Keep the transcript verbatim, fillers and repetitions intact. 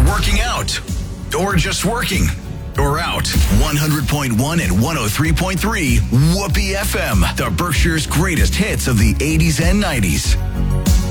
working out, or just working, or out. one hundred point one and one oh three point three Whoopee F M, the Berkshire's greatest hits of the eighties and nineties.